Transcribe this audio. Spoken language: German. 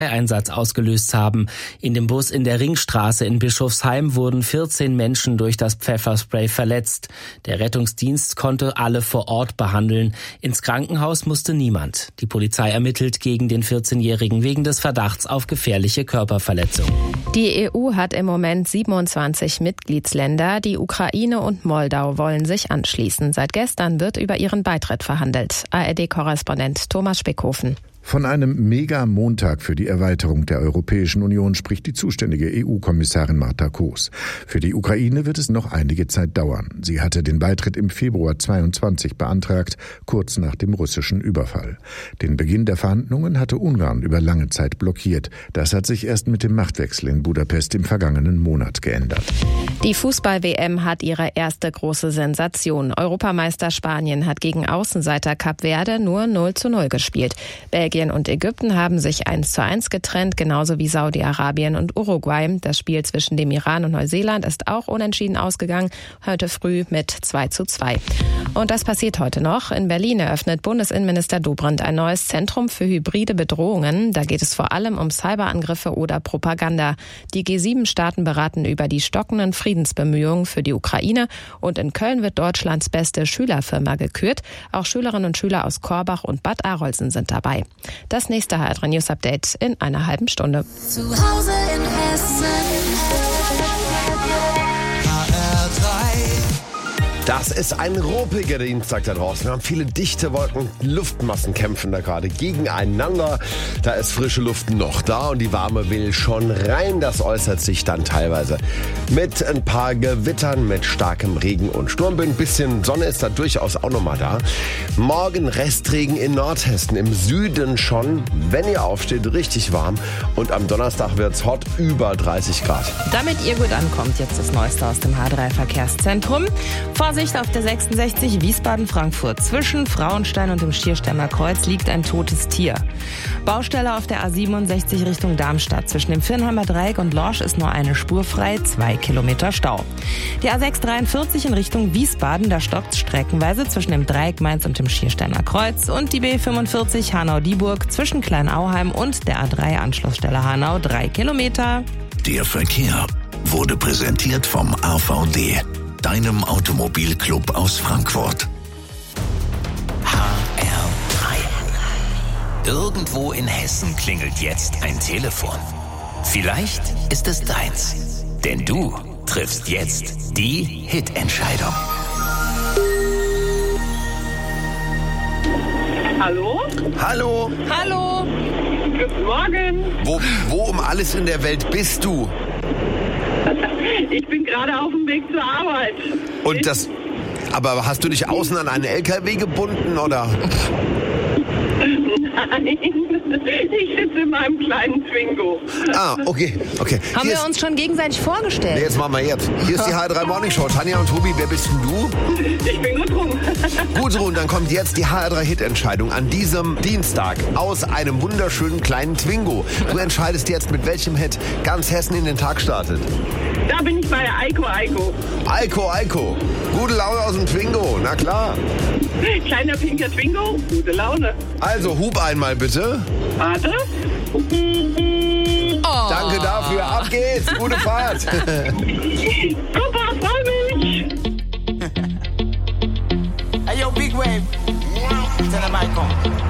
Einsatz ausgelöst haben. In dem Bus in der Ringstraße in Bischofsheim wurden 14 Menschen durch das Pfefferspray verletzt. Der Rettungsdienst konnte alle vor Ort behandeln. Ins Krankenhaus musste niemand. Die Polizei ermittelt gegen den 14-Jährigen wegen des Verdachts auf gefährliche Körperverletzung. Die EU hat im Moment 27 Mitgliedsländer. Die Ukraine und Moldau wollen sich anschließen. Seit gestern wird über ihren Beitritt verhandelt. ARD-Korrespondent Thomas Spickhofen. Von einem Mega-Montag für die Erweiterung der Europäischen Union spricht die zuständige EU-Kommissarin Marta Koos. Für die Ukraine wird es noch einige Zeit dauern. Sie hatte den Beitritt im Februar 2022 beantragt, kurz nach dem russischen Überfall. Den Beginn der Verhandlungen hatte Ungarn über lange Zeit blockiert. Das hat sich erst mit dem Machtwechsel in Budapest im vergangenen Monat geändert. Die Fußball-WM hat ihre erste große Sensation. Europameister Spanien hat gegen Außenseiter Kap Verde nur 0:0 gespielt. Belgien und Ägypten haben sich 1:1 getrennt, genauso wie Saudi-Arabien und Uruguay. Das Spiel zwischen dem Iran und Neuseeland ist auch unentschieden ausgegangen, heute früh mit 2:2. Und das passiert heute noch. In Berlin eröffnet Bundesinnenminister Dobrindt ein neues Zentrum für hybride Bedrohungen. Da geht es vor allem um Cyberangriffe oder Propaganda. Die G7-Staaten beraten über die stockenden Friedensbemühungen für die Ukraine. Und in Köln wird Deutschlands beste Schülerfirma gekürt. Auch Schülerinnen und Schüler aus Korbach und Bad Arolsen sind dabei. Das nächste HR3 News Update in einer halben Stunde. Zu Hause in Hessen. Das ist ein ruppiger Dienstag da draußen. Wir haben viele dichte Wolken, Luftmassen kämpfen da gerade gegeneinander. Da ist frische Luft noch da und die Warme will schon rein. Das äußert sich dann teilweise mit ein paar Gewittern, mit starkem Regen und Sturmböen. Ein bisschen Sonne ist da durchaus auch nochmal da. Morgen Restregen in Nordhessen, im Süden schon, wenn ihr aufsteht, richtig warm. Und am Donnerstag wird's hot, über 30 Grad. Damit ihr gut ankommt, jetzt das Neueste aus dem H3-Verkehrszentrum. Vorsicht auf der 66 Wiesbaden-Frankfurt. Zwischen Frauenstein und dem Schierstämmer Kreuz liegt ein totes Tier. Baustelle auf der A67 Richtung Darmstadt. Zwischen dem Firnheimer Dreieck und Lorsch ist nur eine Spur frei, 2 Kilometer Stau. Die A643 in Richtung Wiesbaden, da stockt streckenweise zwischen dem Dreieck Mainz und dem Schiersteiner Kreuz. Und die B45 Hanau-Dieburg zwischen Kleinauheim und der A3-Anschlussstelle Hanau, 3 Kilometer. Der Verkehr wurde präsentiert vom AVD, deinem Automobilclub aus Frankfurt. HR3. Irgendwo in Hessen klingelt jetzt ein Telefon. Vielleicht ist es deins. Denn du triffst jetzt die Hitentscheidung. Hallo? Hallo? Hallo! Guten Morgen. Wo um alles in der Welt bist du? Ich bin gerade auf dem Weg zur Arbeit. Und das... Aber hast du dich außen an einen LKW gebunden, oder? Nein, ich sitze in meinem kleinen Twingo. Ah, okay. Haben wir uns schon gegenseitig vorgestellt? Nee, jetzt machen wir jetzt. Hier ist die HR3 Morning Show. Tanja und Tobi, wer bist denn du? Ich bin Gudrun. Gudrun, dann kommt jetzt die HR3 Hit-Entscheidung an diesem Dienstag aus einem wunderschönen kleinen Twingo. Du entscheidest jetzt, mit welchem Hit ganz Hessen in den Tag startet. Da bin ich bei Eiko. Eiko. Gute Laune aus dem Twingo, na klar. Kleiner pinker Twingo, gute Laune. Also, hub einmal bitte. Warte. Danke dafür, ab geht's, gute Fahrt. Super, freu mich. Hey yo, Big Wave. Tell them I come.